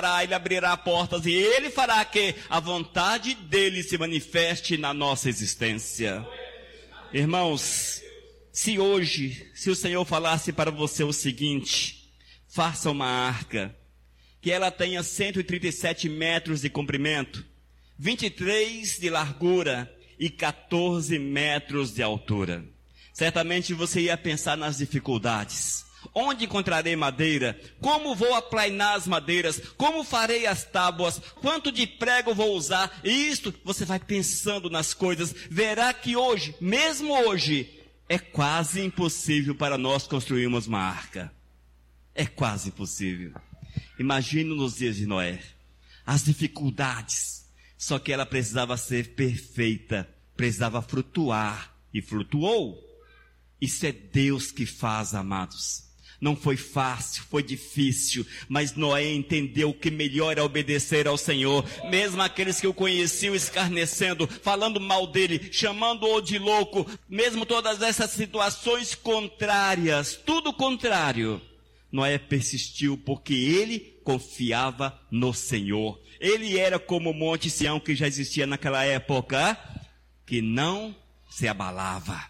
fará, Ele abrirá portas e Ele fará que a vontade dEle se manifeste na nossa existência. Irmãos, se hoje, se o Senhor falasse para você o seguinte: faça uma arca, que ela tenha 137 metros de comprimento, 23 de largura e 14 metros de altura. Certamente você ia pensar nas dificuldades. Onde encontrarei madeira? Como vou aplainar as madeiras? Como farei as tábuas? Quanto de prego vou usar? E isto, você vai pensando nas coisas. Verá que hoje, mesmo hoje, é quase impossível para nós construirmos uma arca. É quase impossível. Imagine nos dias de Noé. As dificuldades. Só que ela precisava ser perfeita. Precisava flutuar. E flutuou. Isso é Deus que faz, amados. Não foi fácil, foi difícil, mas Noé entendeu que melhor é obedecer ao Senhor. Mesmo aqueles que o conheciam escarnecendo, falando mal dele, chamando-o de louco, mesmo todas essas situações contrárias, tudo contrário, Noé persistiu porque ele confiava no Senhor. Ele era como o Monte Sião que já existia naquela época, que não se abalava.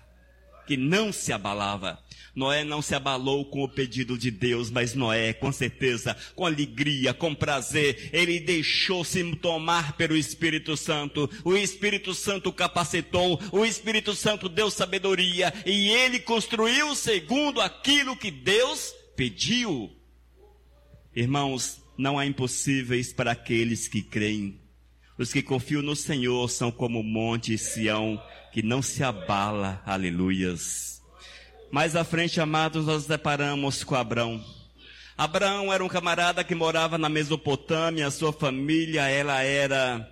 Noé não se abalou com o pedido de Deus, mas Noé, com certeza, com alegria, com prazer, ele deixou-se tomar pelo Espírito Santo. O Espírito Santo o capacitou, o Espírito Santo deu sabedoria, e ele construiu segundo aquilo que Deus pediu. Irmãos, não há impossíveis para aqueles que creem. Os que confiam no Senhor são como o Monte Sião, que não se abala. Aleluias. Mais à frente, amados, nós deparamos com Abrão. Abraão era um camarada que morava na Mesopotâmia. A sua família, ela era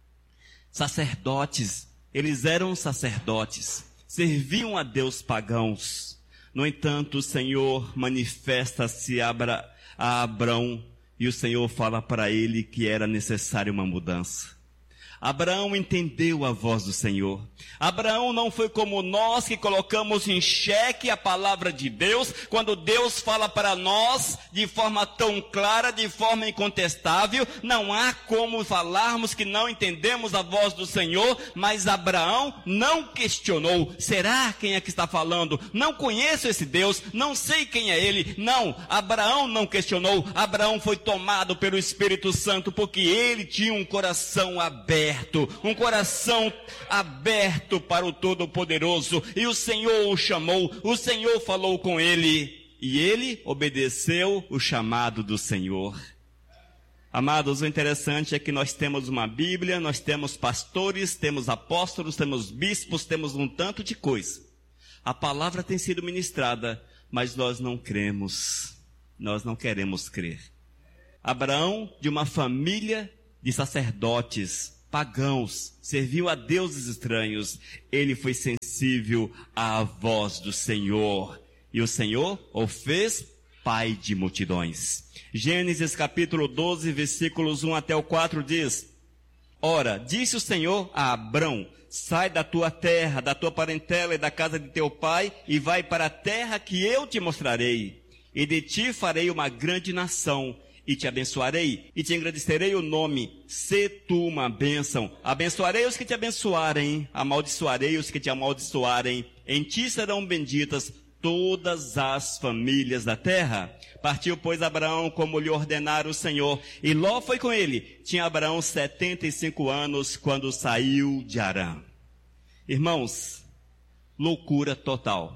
sacerdotes. Eles eram sacerdotes. Serviam a Deus pagãos. No entanto, o Senhor manifesta-se a Abrão. E o Senhor fala para ele que era necessária uma mudança. Abraão entendeu a voz do Senhor. Abraão não foi como nós que colocamos em xeque a palavra de Deus, quando Deus fala para nós de forma tão clara, de forma incontestável. Não há como falarmos que não entendemos a voz do Senhor, mas Abraão não questionou. Será quem é que está falando? Não conheço esse Deus, não sei quem é ele. Não, Abraão não questionou. Abraão foi tomado pelo Espírito Santo, porque ele tinha um coração aberto. Um coração aberto para o Todo-Poderoso, e o Senhor o chamou, o Senhor falou com ele, e ele obedeceu o chamado do Senhor. Amados, o interessante é que nós temos uma Bíblia, nós temos pastores, temos apóstolos, temos bispos, temos um tanto de coisa. A palavra tem sido ministrada, mas nós não cremos, nós não queremos crer. Abraão, de uma família de sacerdotes pagãos, serviu a deuses estranhos, ele foi sensível à voz do Senhor, e o Senhor o fez pai de multidões. Gênesis capítulo 12, versículos 1 até o 4 diz: Ora, disse o Senhor a Abrão: sai da tua terra, da tua parentela e da casa de teu pai, e vai para a terra que eu te mostrarei, e de ti farei uma grande nação, e te abençoarei, e te engrandecerei o nome, sê tu uma bênção. Abençoarei os que te abençoarem, amaldiçoarei os que te amaldiçoarem. Em ti serão benditas todas as famílias da terra. Partiu, pois, Abraão como lhe ordenara o Senhor, e Ló foi com ele. Tinha Abraão 75 anos quando saiu de Harã. Irmãos, loucura total.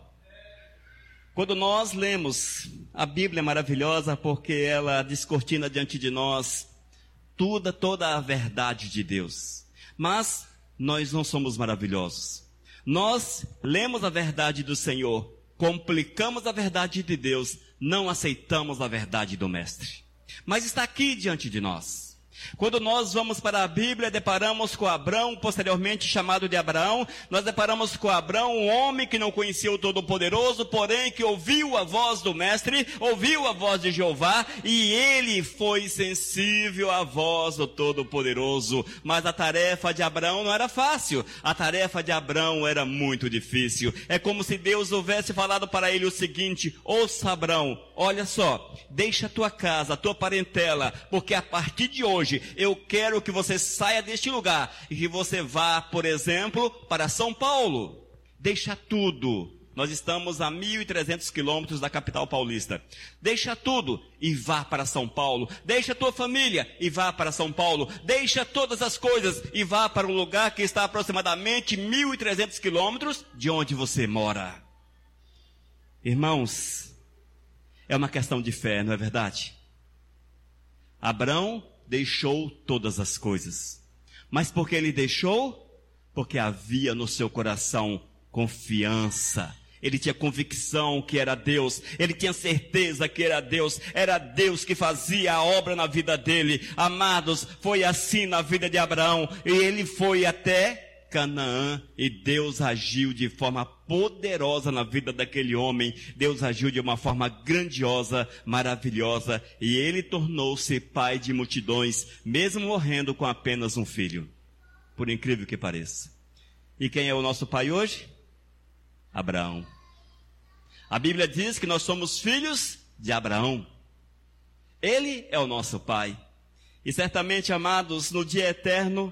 Quando nós lemos, a Bíblia é maravilhosa porque ela descortina diante de nós toda a verdade de Deus. Mas nós não somos maravilhosos. Nós lemos a verdade do Senhor, complicamos a verdade de Deus, não aceitamos a verdade do Mestre. Mas está aqui diante de nós. Quando nós vamos para a Bíblia, deparamos com Abrão, posteriormente chamado de Abraão. Nós deparamos com Abrão, um homem que não conhecia o Todo-Poderoso, porém que ouviu a voz do Mestre, ouviu a voz de Jeová, e ele foi sensível à voz do Todo-Poderoso. Mas a tarefa de Abrão não era fácil, a tarefa de Abrão era muito difícil. É como se Deus houvesse falado para ele o seguinte: ouça, Abrão, olha só, deixa a tua casa, a tua parentela, porque a partir de hoje eu quero que você saia deste lugar e que você vá, por exemplo, para São Paulo. Deixa tudo. Nós estamos a 1.300 quilômetros da capital paulista. Deixa tudo e vá para São Paulo. Deixa a tua família e vá para São Paulo. Deixa todas as coisas e vá para um lugar que está a aproximadamente 1.300 quilômetros de onde você mora. Irmãos, é uma questão de fé, não é verdade? Abraão deixou todas as coisas. Mas por que ele deixou? Porque havia no seu coração confiança. Ele tinha convicção que era Deus, ele tinha certeza que era Deus que fazia a obra na vida dele. Amados, foi assim na vida de Abraão, e ele foi até Canaã, e Deus agiu de forma poderosa na vida daquele homem. Deus agiu de uma forma grandiosa, maravilhosa, e ele tornou-se pai de multidões, mesmo morrendo com apenas um filho, por incrível que pareça. E quem é o nosso pai hoje? Abraão. A Bíblia diz que nós somos filhos de Abraão. Ele é o nosso pai. E certamente, amados, no dia eterno,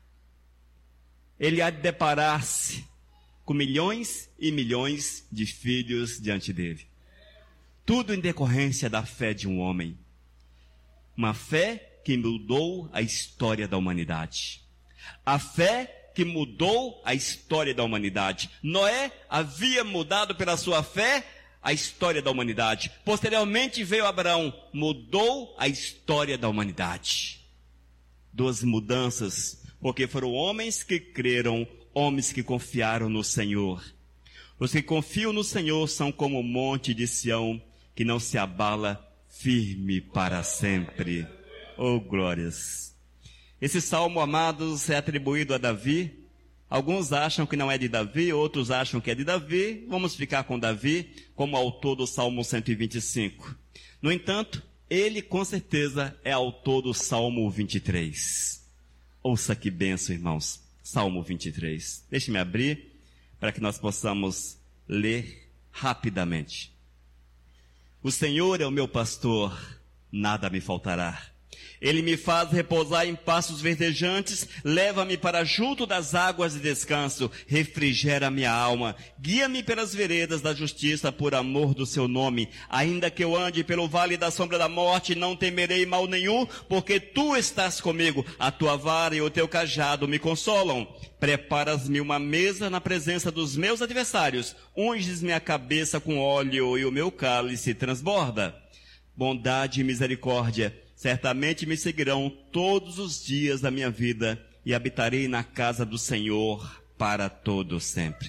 ele há de deparar-se com milhões e milhões de filhos diante dele. Tudo em decorrência da fé de um homem. Uma fé que mudou a história da humanidade. A fé que mudou a história da humanidade. Noé havia mudado pela sua fé a história da humanidade. Posteriormente veio Abraão, mudou a história da humanidade. Duas mudanças, porque foram homens que creram, homens que confiaram no Senhor. Os que confiam no Senhor são como o monte de Sião, que não se abala, firme para sempre. Oh, glórias! Esse salmo, amados, é atribuído a Davi. Alguns acham que não é de Davi, outros acham que é de Davi. Vamos ficar com Davi como autor do Salmo 125. No entanto, ele com certeza é autor do Salmo 23. Ouça que bênção, irmãos. Salmo 23. Deixe-me abrir para que nós possamos ler rapidamente. O Senhor é o meu pastor, nada me faltará. Ele me faz repousar em pastos verdejantes, leva-me para junto das águas de descanso, refrigera minha alma, guia-me pelas veredas da justiça por amor do seu nome. Ainda que eu ande pelo vale da sombra da morte, não temerei mal nenhum, porque tu estás comigo, a tua vara e o teu cajado me consolam. Preparas-me uma mesa na presença dos meus adversários, unges minha cabeça com óleo e o meu cálice transborda. Bondade e misericórdia certamente me seguirão todos os dias da minha vida, e habitarei na casa do Senhor para todo sempre.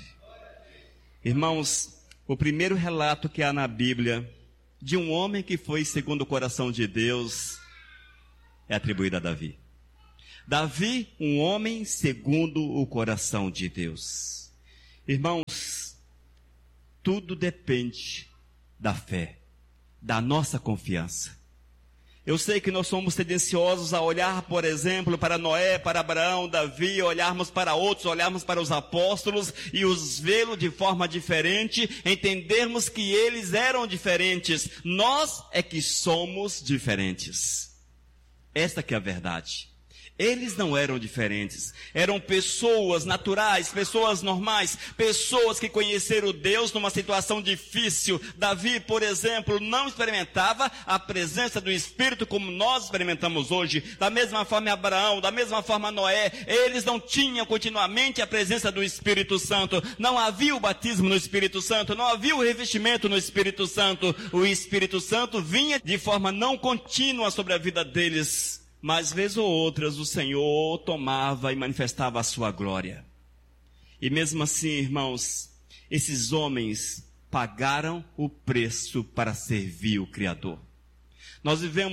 Irmãos, o primeiro relato que há na Bíblia de um homem que foi segundo o coração de Deus é atribuído a Davi. Davi, um homem segundo o coração de Deus. Irmãos, tudo depende da fé, da nossa confiança. Eu sei que nós somos tendenciosos a olhar, por exemplo, para Noé, para Abraão, Davi, olharmos para outros, olharmos para os apóstolos e os vê-los de forma diferente, entendermos que eles eram diferentes. Nós é que somos diferentes. Esta que é a verdade. Eles não eram diferentes, eram pessoas naturais, pessoas normais, pessoas que conheceram Deus numa situação difícil. Davi, por exemplo, não experimentava a presença do Espírito como nós experimentamos hoje. Da mesma forma Abraão, da mesma forma Noé, eles não tinham continuamente a presença do Espírito Santo. Não havia o batismo no Espírito Santo, não havia o revestimento no Espírito Santo. O Espírito Santo vinha de forma não contínua sobre a vida deles. Mas, vez ou outras, o Senhor tomava e manifestava a sua glória. E mesmo assim, irmãos, esses homens pagaram o preço para servir o Criador. Nós vivemos